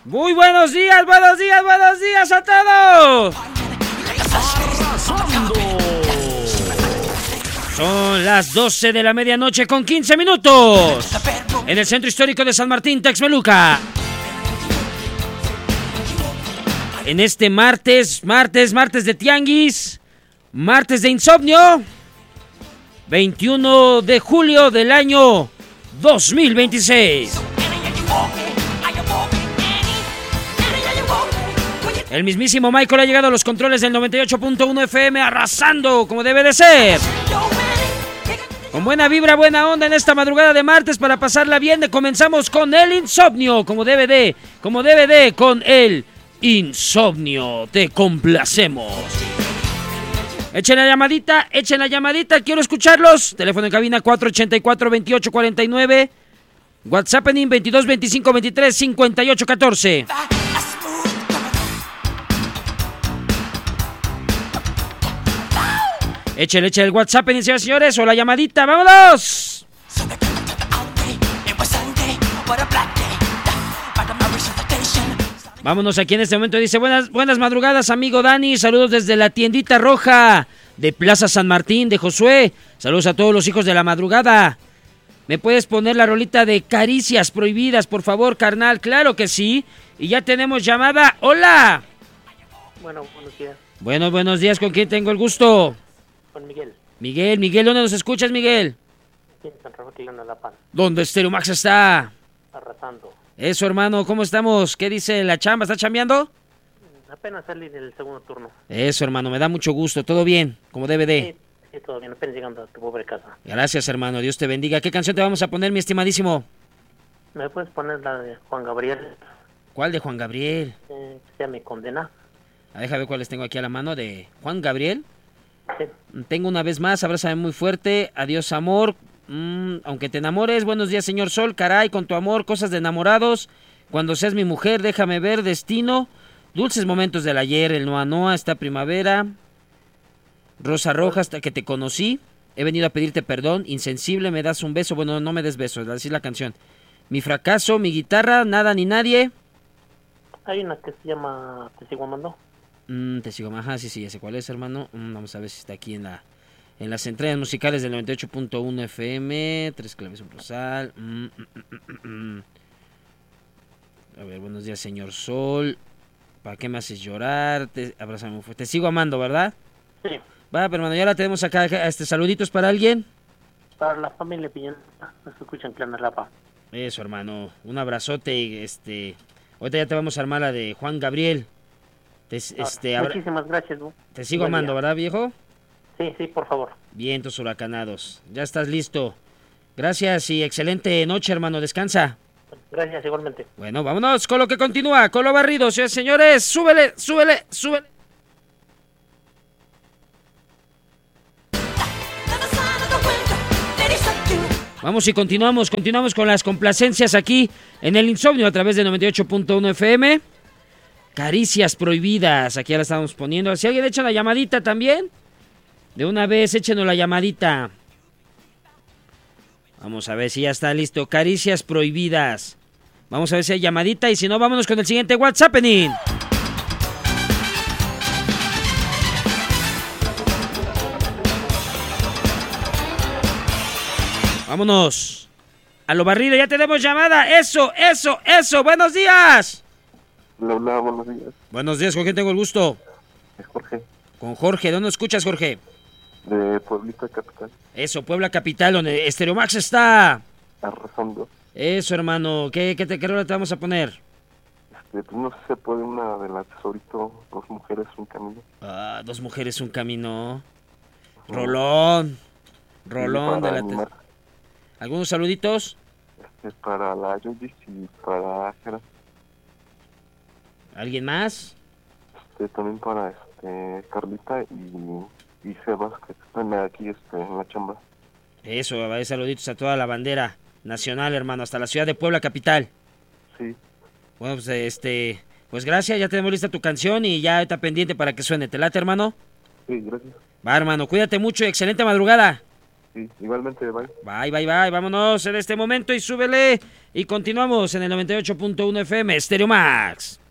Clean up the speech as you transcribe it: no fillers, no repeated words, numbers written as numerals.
Muy buenos días a todos. Son las 12 de la medianoche con 15 minutos. En el centro histórico de San Martín, Texmeluca. En este martes de tianguis, martes de insomnio, 21 de julio del año 2026. El mismísimo Michael ha llegado a los controles del 98.1 FM arrasando como debe de ser. Con buena vibra, buena onda en esta madrugada de martes para pasarla bien. Comenzamos con el insomnio, como debe de, con el insomnio. Te complacemos. Echen la llamadita, quiero escucharlos. Teléfono en cabina 484-2849. WhatsApp en 2225235814. Échale el WhatsApp, señores, o la llamadita, ¡vámonos! Vámonos aquí en este momento, dice, buenas madrugadas, amigo Dani, saludos desde la tiendita roja de Plaza San Martín, de Josué, saludos a todos los hijos de la madrugada. ¿Me puedes poner la rolita de Caricias Prohibidas, por favor, carnal? Claro que sí, y ya tenemos llamada, ¡hola! Bueno, buenos días. Buenos días, ¿con quién tengo el gusto? Con Miguel. Miguel, ¿dónde nos escuchas, Miguel? Aquí en San Rafael, La Paz. ¿Dónde Stereo Max está? Arrasando. Eso, hermano, ¿cómo estamos? ¿Qué dice la chamba? ¿Está chambeando? Apenas salí del segundo turno. Eso, hermano, me da mucho gusto. ¿Todo bien? Como debe de. Sí, todo bien. Apenas llegando a tu pobre casa. Gracias, hermano. Dios te bendiga. ¿Qué canción te vamos a poner, mi estimadísimo? ¿Me puedes poner la de Juan Gabriel? ¿Cuál de Juan Gabriel? Se me condena. Déjame ver cuáles tengo aquí a la mano de Juan Gabriel. Sí. Tengo una vez más, abrázame muy fuerte, adiós amor, aunque te enamores, buenos días señor sol, caray, con tu amor, cosas de enamorados, cuando seas mi mujer, déjame ver, destino, dulces momentos del ayer, el Noa Noa, esta primavera, Rosa Roja, hasta que te conocí, he venido a pedirte perdón, insensible, me das un beso, bueno, no me des besos, así la canción, mi fracaso, mi guitarra, nada ni nadie. Hay una que se llama Te sigo amando. Te sigo, ajá, sí, ya sé cuál es, hermano. Vamos a ver si está aquí en las entregas musicales del 98.1 FM. Tres claves, un rosal. A ver, buenos días, señor Sol. ¿Para qué me haces llorar? Abrázame muy fuerte. Te sigo amando, ¿verdad? Sí. Va, pero hermano, ya la tenemos acá. Saluditos para alguien. Para la familia Piñón, nos escuchan Clan Lapa. Eso, hermano. Un abrazote y ahorita ya te vamos a armar la de Juan Gabriel. Muchísimas gracias, ¿no? Te sigo amando, ¿verdad, viejo? Sí, por favor. Vientos huracanados. Ya estás listo. Gracias y excelente noche, hermano. Descansa. Gracias, igualmente. Bueno, vámonos con lo que continúa, con lo barrido, señores. Súbele. Vamos y continuamos con las complacencias aquí en el insomnio a través de 98.1 FM. Caricias Prohibidas, aquí ya la estamos poniendo. Si alguien echa la llamadita también, de una vez échenos la llamadita. Vamos a ver si ya está listo. Caricias Prohibidas. Vamos a ver si hay llamadita y si no, vámonos con el siguiente WhatsApp. Vámonos. A lo barrido, ya tenemos llamada. Eso. Buenos días. Hola, buenos días. Buenos días, ¿con quién tengo el gusto? Es Jorge. Con Jorge, ¿dónde escuchas, Jorge? De Pueblita Capital. Eso, Puebla Capital, donde Stereo Max está. Arrasando. Eso, hermano, ¿qué rola te vamos a poner? Pues no sé si se puede una de las Tesorito, Dos Mujeres, Un Camino. Dos Mujeres, Un Camino. Rolón de la... animar. ¿Algunos saluditos? Para la Yogis y para Jera. ¿Alguien más? También para Carlita y Sebas, que están aquí en la chamba. Eso, saluditos a toda la bandera nacional, hermano, hasta la ciudad de Puebla Capital. Sí. Bueno, pues gracias, ya tenemos lista tu canción y ya está pendiente para que suene. ¿Te late, hermano? Sí, gracias. Va, hermano, cuídate mucho y excelente madrugada. Sí, igualmente, bye. Bye, vámonos en este momento y súbele Y continuamos en el 98.1 FM, Stereo Max.